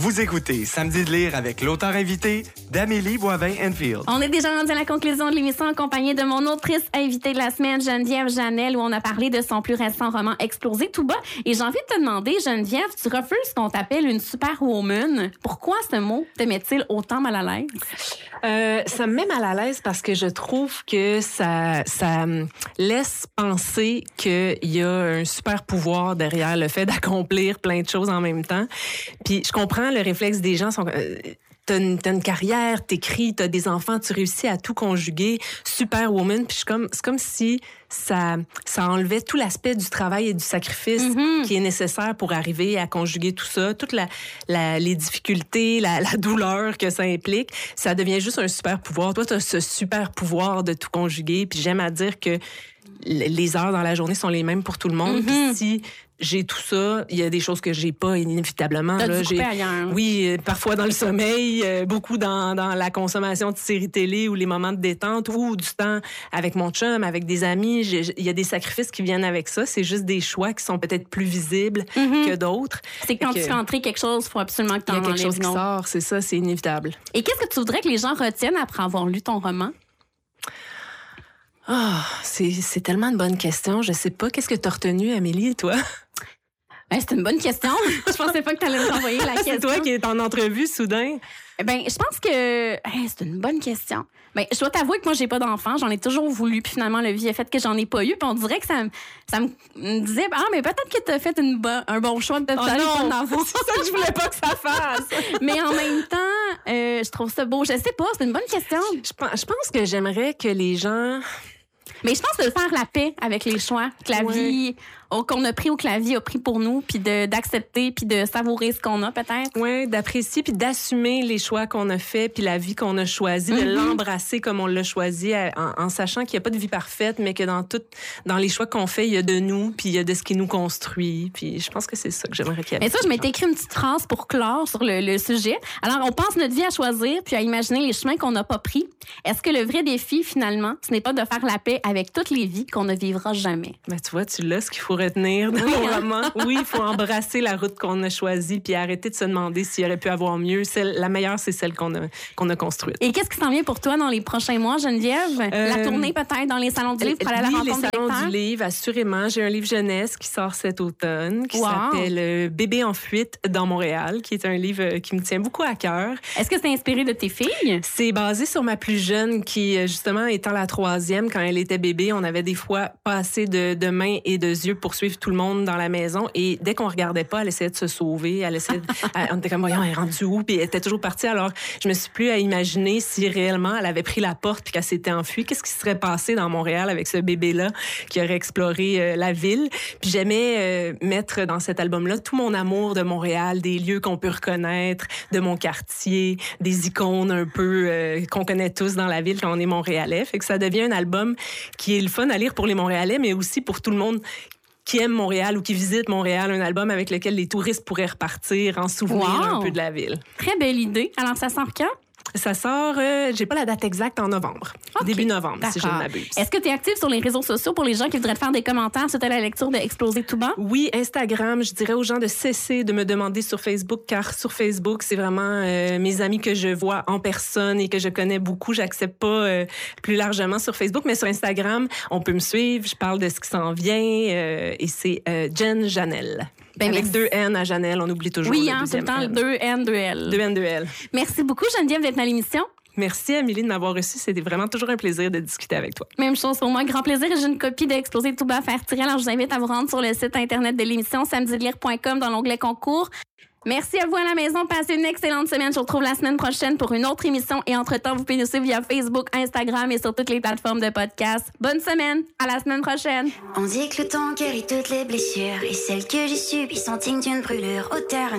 Vous écoutez Samedi de lire avec l'auteur invité d'Amélie Boivin-Enfield. On est déjà rendu à la conclusion de l'émission en compagnie de mon autrice invitée de la semaine, Geneviève Janel, où on a parlé de son plus récent roman Exploser tout bas. Et j'ai envie de te demander, Geneviève, tu refuses qu'on t'appelle une superwoman. Pourquoi ce mot te met-il autant mal à l'aise? Ça me met mal à l'aise parce que je trouve que ça laisse penser qu'il y a un super pouvoir derrière le fait d'accomplir plein de choses en même temps. Puis je comprends le réflexe des gens. T'as une carrière, t'écris, t'as des enfants, tu réussis à tout conjuguer, superwoman. Puis c'est comme si ça enlevait tout l'aspect du travail et du sacrifice qui est nécessaire pour arriver à conjuguer tout ça, toutes les difficultés, la douleur que ça implique. Ça devient juste un super pouvoir. Toi, t'as ce super pouvoir de tout conjuguer. Puis j'aime à dire que les heures dans la journée sont les mêmes pour tout le monde. Puis si j'ai tout ça, il y a des choses que j'ai pas inévitablement. T'as dû couper ailleurs. Oui, parfois dans le sommeil, beaucoup dans la consommation de séries télé ou les moments de détente ou du temps avec mon chum, avec des amis. Il y a des sacrifices qui viennent avec ça. C'est juste des choix qui sont peut-être plus visibles que d'autres. C'est quand tu fais entrer quelque chose, il faut absolument que tu en enlèves. Il y a quelque chose qui sort, c'est ça, c'est inévitable. Et qu'est-ce que tu voudrais que les gens retiennent après avoir lu ton roman? C'est tellement une bonne question. Je sais pas. Qu'est-ce que tu as retenu, Amélie, toi? C'est une bonne question. Je pensais pas que tu allais me renvoyer la question. C'est toi qui es en entrevue soudain. Je pense que c'est une bonne question. Je dois t'avouer que moi, j'ai pas d'enfant. J'en ai toujours voulu. Puis finalement, la vie a fait que j'en ai pas eu. Puis on dirait que ça me disait, mais peut-être que t'as fait un bon choix de peut-être pas en avoir. C'est ça que je voulais pas que ça fasse. Mais en même temps, je trouve ça beau. Je sais pas, c'est une bonne question. Je pense que j'aimerais que les gens... Mais je pense de faire la paix avec les choix que la vie qu'on a pris ou que la vie a pris pour nous, puis d'accepter, puis de savourer ce qu'on a peut-être. Oui, d'apprécier, puis d'assumer les choix qu'on a faits, puis la vie qu'on a choisie, de l'embrasser comme on l'a choisi, en sachant qu'il n'y a pas de vie parfaite, mais que dans les choix qu'on fait, il y a de nous, puis il y a de ce qui nous construit. Puis je pense que c'est ça que j'aimerais qu'il y ait. Mais ça, je m'étais écrit une petite phrase pour clore sur le sujet. Alors, on passe notre vie à choisir, puis à imaginer les chemins qu'on n'a pas pris. Est-ce que le vrai défi, finalement, ce n'est pas de faire la paix avec toutes les vies qu'on ne vivra jamais? Tu vois, tu l'as, ce qu'il faut retenir dans mon roman. Oui, il faut embrasser la route qu'on a choisie puis arrêter de se demander s'il aurait pu avoir mieux. La meilleure, c'est celle qu'on a construite. Et qu'est-ce qui s'en vient pour toi dans les prochains mois, Geneviève? La tournée peut-être dans les salons du livre pour aller à la rencontre des lecteurs? Les salons du livre, assurément. J'ai un livre jeunesse qui sort cet automne qui s'appelle Bébé en fuite dans Montréal, qui est un livre qui me tient beaucoup à cœur. Est-ce que c'est inspiré de tes filles? C'est basé sur ma plus jeune qui, justement, étant la 3e, quand elle était bébé, on avait des fois pas assez de mains et de yeux pour suivre tout le monde dans la maison. Et dès qu'on regardait pas, elle essayait de se sauver. On était comme, voyons, elle est rendue où? Puis elle était toujours partie. Alors, je me suis plus à imaginer si réellement elle avait pris la porte puis qu'elle s'était enfuie. Qu'est-ce qui serait passé dans Montréal avec ce bébé-là qui aurait exploré la ville? Puis j'aimais mettre dans cet album-là tout mon amour de Montréal, des lieux qu'on peut reconnaître, de mon quartier, des icônes un peu qu'on connaît tous dans la ville quand on est montréalais. Fait que ça devient un album qui est le fun à lire pour les Montréalais, mais aussi pour tout le monde qui aime Montréal ou qui visite Montréal, un album avec lequel les touristes pourraient repartir en souvenir un peu de la ville. Très belle idée. Alors, ça sort quand? Ça sort, j'ai pas la date exacte, en novembre. Okay. Début novembre, si je ne m'abuse. Est-ce que tu es active sur les réseaux sociaux pour les gens qui voudraient te faire des commentaires suite à la lecture de Exploser tout bas? Oui, Instagram. Je dirais aux gens de cesser de me demander sur Facebook, car sur Facebook, c'est vraiment mes amis que je vois en personne et que je connais beaucoup. J'accepte pas plus largement sur Facebook, mais sur Instagram, on peut me suivre. Je parle de ce qui s'en vient et c'est Jen Janel. Avec 2 N à Janel, on oublie toujours. Oui, tout le temps, 2 N, 2 L. 2 N, 2 L. Merci beaucoup, Geneviève, d'être dans l'émission. Merci, Amélie, de m'avoir reçue. C'était vraiment toujours un plaisir de discuter avec toi. Même chose pour moi. Grand plaisir. J'ai une copie d'Exploser tout bas à faire tirer. Alors, je vous invite à vous rendre sur le site Internet de l'émission, samedilire.com, dans l'onglet concours. Merci à vous à la maison. Passez une excellente semaine. Je vous retrouve la semaine prochaine pour une autre émission. Et entre-temps, vous pouvez nous suivre via Facebook, Instagram et sur toutes les plateformes de podcast. Bonne semaine. À la semaine prochaine. On dit que le temps guérit toutes les blessures et celles que j'ai subies sont dignes d'une brûlure au terre.